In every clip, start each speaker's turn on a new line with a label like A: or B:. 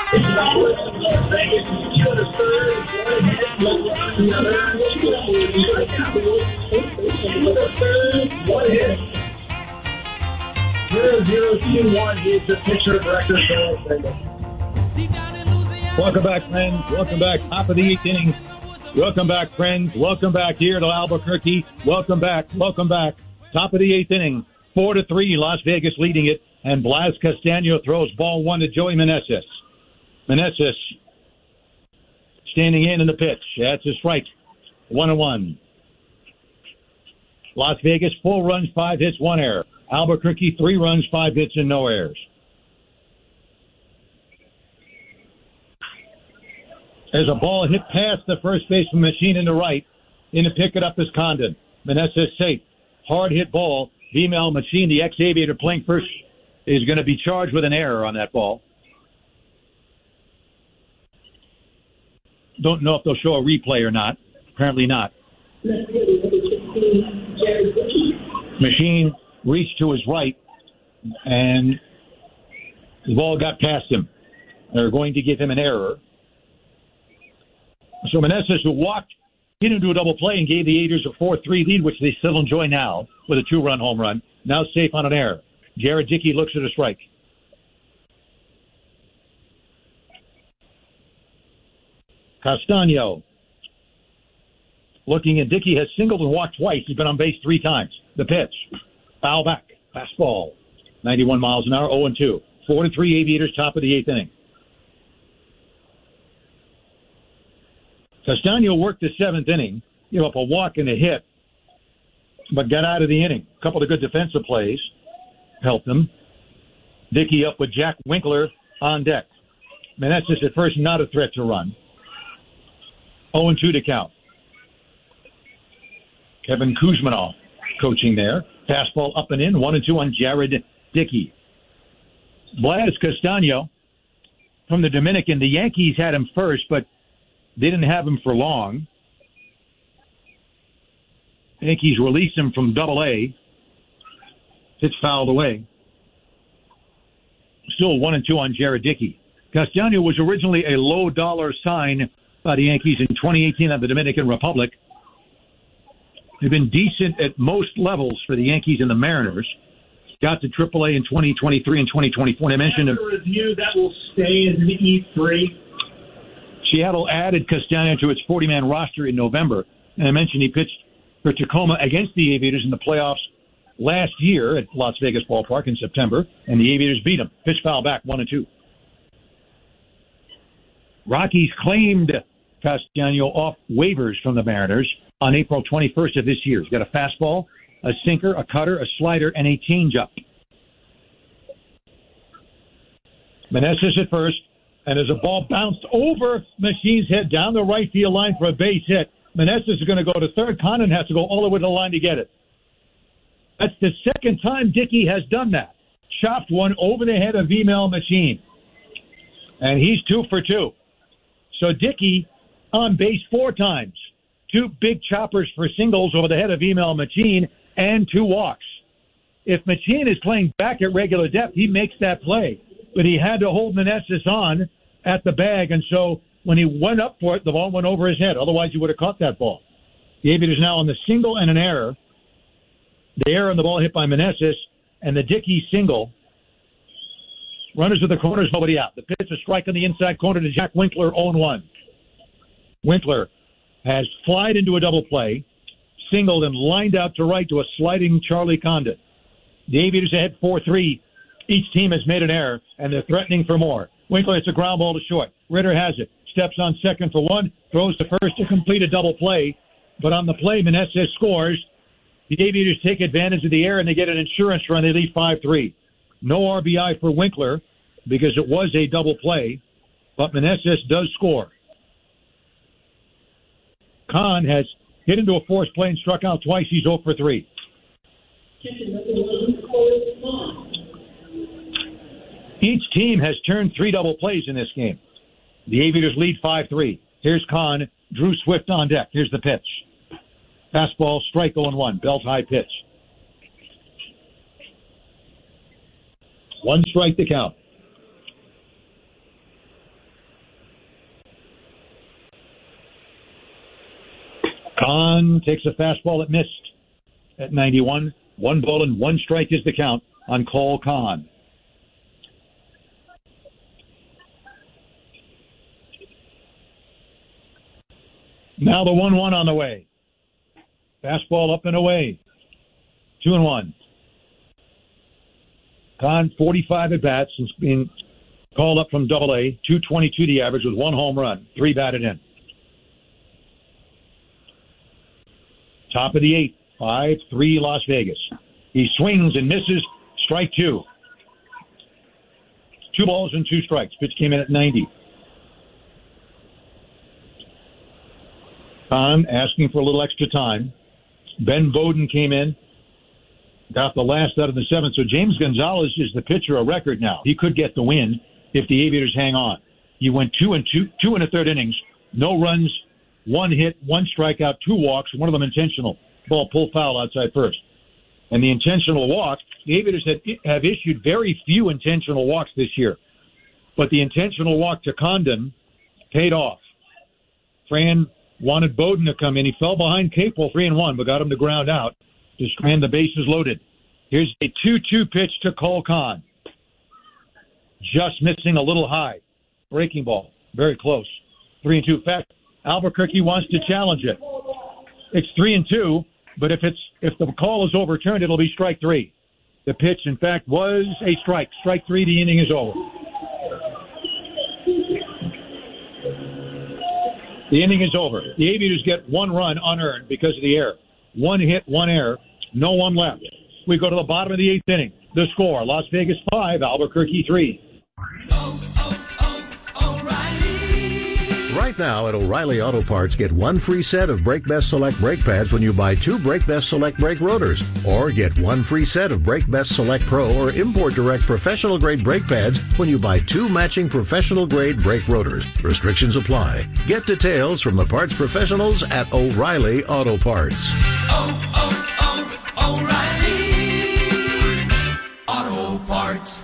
A: Is the pitcher of record. Welcome back, friends. Welcome back. Top of the 8th inning. Welcome back, friends. Welcome back here to Albuquerque. Welcome back. Welcome back. Top of the 8th inning. 4-3. Las Vegas leading it. And Blas Castaño throws ball 1 to Joey Meneses. Meneses standing in the pitch. That's a strike. 1-1. Las Vegas, 4 runs, 5 hits, 1 error. Albuquerque, 3 runs, 5 hits, and no errors. There's a ball hit past the first baseman Machine in the right. In to pick it up is Condon. Meneses safe. Hard hit ball. Female Machine, the ex-Aviator playing first, is going to be charged with an error on that ball. Don't know if they'll show a replay or not. Apparently not. Machine reached to his right, and the ball got past him. They're going to give him an error. So Meneses, who walked, hit into a double play and gave the Aviators a 4-3 lead, which they still enjoy now with a 2-run home run. Now safe on an error. Jared Dickey looks at a strike. Castaño looking, and Dickey has singled and walked twice. He's been on base 3 times. The pitch. Foul back. Fastball. 91 miles an hour, 0-2. 4-3 Aviators, top of the 8th inning. Castaño worked the 7th inning, gave up a walk and a hit, but got out of the inning. A couple of good defensive plays helped him. Dickey up with Jack Winkler on deck. Meneses at first, not a threat to run. 0-2 to count. Kevin Kuzmanoff coaching there. Fastball up and in, 1-2 on Jared Dickey. Blas Castaño from the Dominican. The Yankees had him first, but they didn't have him for long. The Yankees released him from Double-A. Pitch fouled away. Still 1-2 on Jared Dickey. Castaño was originally a low-dollar sign by the Yankees in 2018 of the Dominican Republic. They've been decent at most levels for the Yankees and the Mariners. Got to AAA in 2023 and 2024. And I mentioned a
B: review that will stay in the E3.
A: Seattle added Castaño to its 40-man roster in November. And I mentioned he pitched for Tacoma against the Aviators in the playoffs last year at Las Vegas Ballpark in September, and the Aviators beat him. Pitch foul back, 1-2. Rockies claimed Castaño off waivers from the Mariners on April 21st of this year. He's got a fastball, a sinker, a cutter, a slider, and a changeup. Meneses at first, and as a ball bounced over Machine's head down the right field line for a base hit, Meneses is going to go to third. Condon has to go all the way to the line to get it. That's the second time Dickey has done that. Chopped one over the head of Female Machine. And he's 2 for 2. So Dickey on base 4 times. 2 big choppers for singles over the head of Female Machine and 2 walks. If Machine is playing back at regular depth, he makes that play. But he had to hold Meneses on at the bag, and so when he went up for it, the ball went over his head. Otherwise, he would have caught that ball. The Aviators now on the single and an error. The error on the ball hit by Meneses, and the Dickey single. Runners at the corners, nobody out. The pitch, a strike on the inside corner to Jack Winkler, 0-1. Winkler has flied into a double play, singled and lined out to right to a sliding Charlie Condon. The Aviators ahead 4-3. Each team has made an error, and they're threatening for more. Winkler hits a ground ball to short. Ritter has it. Steps on second for 1. Throws to first to complete a double play. But on the play, Meneses scores. The Aviators take advantage of the error, and they get an insurance run. They lead 5-3. No RBI for Winkler because it was a double play, but Meneses does score. Kahn has hit into a forced play and struck out twice. He's 0 for 3. Each team has turned 3 double plays in this game. The Aviators lead 5-3. Here's Kahn. Drew Swift on deck. Here's the pitch. Fastball, strike 0-1. Belt high pitch. 1 strike to count. 1 takes a fastball that missed at 91. 1 ball and 1 strike is the count on Cole Kaan. Now the 1-1 on the way. Fastball up and away. 2-1. Kaan, 45 at bats since being called up from Double-A. 222 the average with 1 home run. 3 batted in. Top of the 8th. 5-3 Las Vegas. He swings and misses. Strike 2. 2 balls and 2 strikes. Pitch came in at 90. Kaan asking for a little extra time. Ben Bowden came in. Got the last out of the 7th. So James Gonzalez is the pitcher of record now. He could get the win if the Aviators hang on. He went 2 and 1/3 innings. No runs, 1 hit, 1 strikeout, 2 walks, one of them intentional. Ball pulled foul outside first. And the intentional walk, the Aviators have issued very few intentional walks this year. But the intentional walk to Condon paid off. Fran wanted Bowden to come in. He fell behind Capel 3-1, but got him to ground out to strand the bases loaded. Here's a 2-2 pitch to Cole Kaan. Just missing a little high. Breaking ball. Very close. 3-2. In fact, Albuquerque wants to challenge it. It's 3-2, but if the call is overturned, it'll be strike 3. The pitch, in fact, was a strike. Strike 3, the inning is over. The inning is over. The Aviators get 1 run unearned because of the error. 1 hit, 1 error. No one left. We go to the bottom of the 8th inning. The score, Las Vegas 5, Albuquerque 3.
C: Right now at O'Reilly Auto Parts, get 1 free set of Brake Best Select brake pads when you buy 2 Brake Best Select brake rotors. Or get 1 free set of Brake Best Select Pro or Import Direct professional grade brake pads when you buy 2 matching professional grade brake rotors. Restrictions apply. Get details from the parts professionals at O'Reilly Auto Parts.
D: O'Reilly Auto Parts.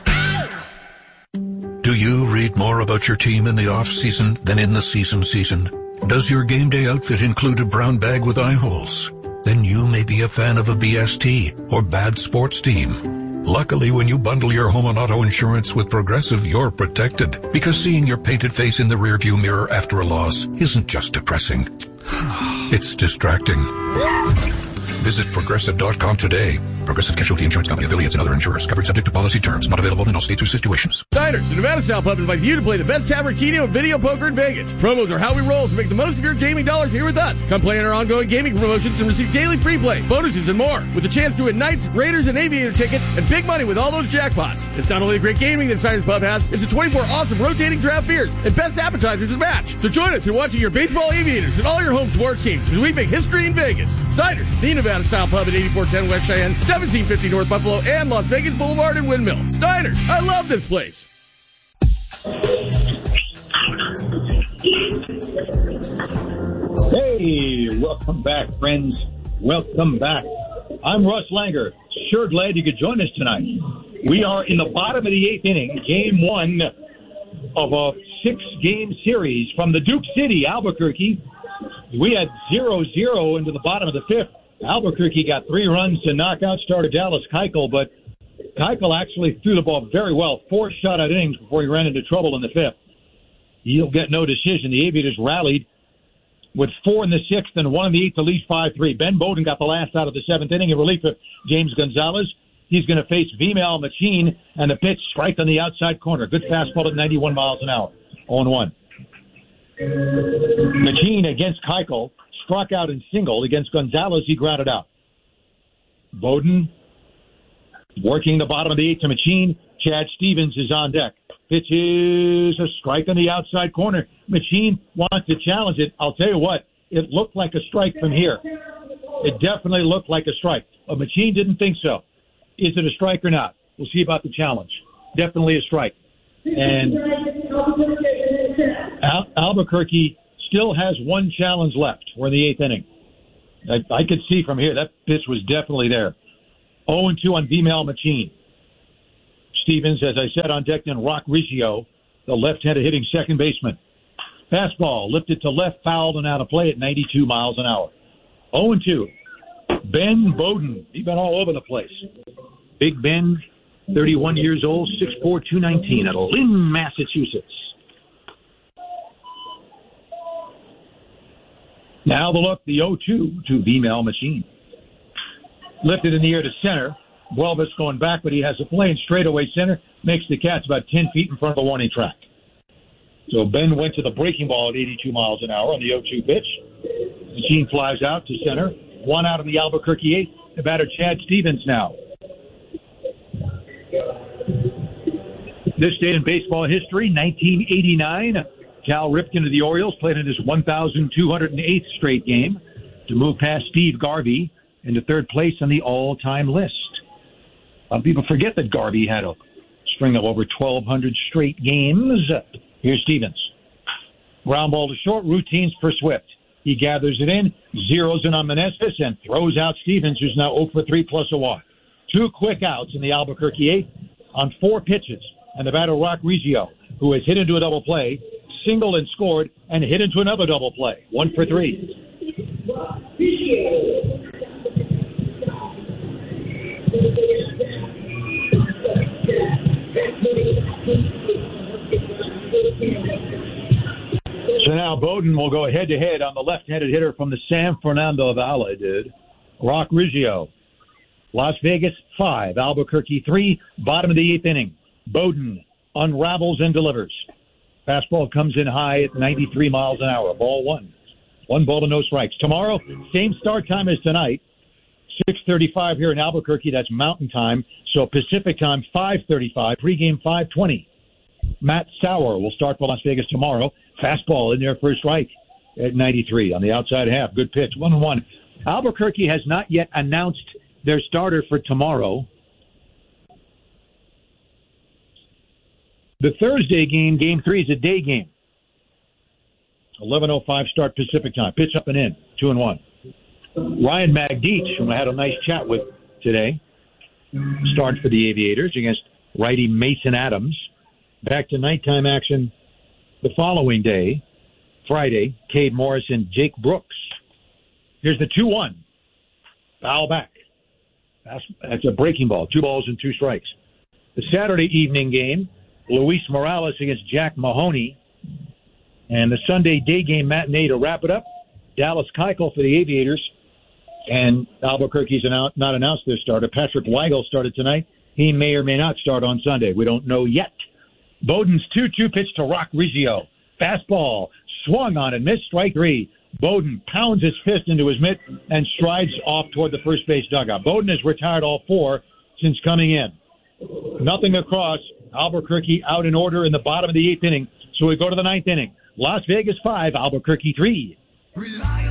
E: Do you read more about your team in the off-season than in the season? Does your game day outfit include a brown bag with eye holes? Then you may be a fan of a BST or bad sports team. Luckily, when you bundle your home and auto insurance with Progressive, you're protected. Because seeing your painted face in the rearview mirror after a loss isn't just depressing. It's distracting. Visit Progressive.com today. Progressive Casualty Insurance Company, affiliates, and other insurers. Covered subject to policy terms. Not available in all states or situations.
F: Diners, the Nevada Style Pub invites you to play the best tavern, keno, and video poker in Vegas. Promos are how we roll, so make the most of your gaming dollars here with us. Come play in our ongoing gaming promotions and receive daily free play, bonuses, and more. With a chance to win Knights, Raiders, and Aviator tickets, and big money with all those jackpots. It's not only the great gaming that Diners Pub has, it's the 24 awesome rotating draft beers and best appetizers to match. So join us in watching your baseball Aviators and all your home sports teams as we make history in Vegas. Diners, the Nevada Style Pub at 8410 West Cheyenne, 1750 North Buffalo, and Las Vegas Boulevard and Windmill. Steiners, I love this place.
A: Hey, welcome back, friends. Welcome back. I'm Russ Langer. Sure glad you could join us tonight. We are in the bottom of the 8th inning, game 1 of a 6-game series from the Duke City, Albuquerque. We had 0-0 into the bottom of the 5th. Albuquerque got 3 runs to knock out starter Dallas Keuchel, but Keuchel actually threw the ball very well. 4 shutout innings before he ran into trouble in the 5th. He'll get no decision. The Aviators rallied with 4 in the 6th and 1 in the 8th to lead 5-3. Ben Bowden got the last out of the 7th inning in relief of James Gonzalez. He's going to face Vimal Machin, and the pitch strike on the outside corner. Good fastball at 91 miles an hour. 0-1. Machin against Keuchel. Struck out and singled. Against Gonzalez, he grounded out. Bowden working the bottom of the 8th to Machin. Chad Stevens is on deck. Pitch is a strike on the outside corner. Machin wants to challenge it. I'll tell you what, it looked like a strike from here. It definitely looked like a strike. But Machin didn't think so. Is it a strike or not? We'll see about the challenge. Definitely a strike. And Albuquerque still has 1 challenge left. We're in the 8th inning. I could see from here that pitch was definitely there. 0-2 on Vimal Machin. Stevens, as I said, on deck, then Rock Riggio, the left-handed hitting second baseman. Fastball lifted to left, fouled, and out of play at 92 miles an hour. 0-2. Ben Bowden. He's been all over the place. Big Ben, 31 years old, 6'4", 219 out of Lynn, Massachusetts. Now the look, the 0-2 to Vmel Machine. Lifted in the air to center. Buelvis going back, but he has a plane straightaway center. Makes the catch about 10 feet in front of the warning track. So Ben went to the breaking ball at 82 miles an hour on the 0-2 pitch. Machine flies out to center. One out of the Albuquerque 8. The batter, Chad Stevens, now. This day in baseball history, 1989. Cal Ripken of the Orioles played in his 1,208th straight game to move past Steve Garvey into third place on the all-time list. People forget that Garvey had a string of over 1,200 straight games. Here's Stevens. Ground ball to short, routines for Swift. He gathers it in, zeroes in on Meneses, and throws out Stevens, who's now 0 for 3 plus a walk. 2 quick outs in the Albuquerque 8 on 4 pitches. And the batter, Rock Riggio, who has hit into a double play, singled and scored, and hit into another double play. 1 for 3. So now Bowden will go head-to-head on the left-handed hitter from the San Fernando Valley, Rock Riggio. Las Vegas 5, Albuquerque 3, bottom of the 8th inning. Bowden unravels and delivers. Fastball comes in high at 93 miles an hour. Ball 1. 1 ball to no strikes. Tomorrow, same start time as tonight. 6:35 here in Albuquerque. That's Mountain Time. So Pacific Time, 5:35. Pregame 5:20. Matt Sauer will start for Las Vegas tomorrow. Fastball in there for a strike at 93 on the outside half. Good pitch. 1-1. Albuquerque has not yet announced their starter for tomorrow. The Thursday game, Game 3, is a day game. 11:05 start Pacific Time. Pitch up and in. 2-1. Ryan Magdiech, whom I had a nice chat with today, starts for the Aviators against righty Mason Adams. Back to nighttime action the following day, Friday, Cade Morris and Jake Brooks. Here's the 2-1. Foul back. That's a breaking ball. 2 balls and 2 strikes. The Saturday evening game, Luis Morales against Jack Mahoney. And the Sunday day game matinee to wrap it up, Dallas Keuchel for the Aviators. And Albuquerque's not announced their starter. Patrick Weigel started tonight. He may or may not start on Sunday. We don't know yet. Bowden's 2-2 pitch to Rock Riggio. Fastball swung on and missed, strike 3. Bowden pounds his fist into his mitt and strides off toward the first base dugout. Bowden has retired all 4 since coming in. Nothing across. Albuquerque out in order in the bottom of the 8th inning. So we go to the 9th inning. Las Vegas 5, Albuquerque 3.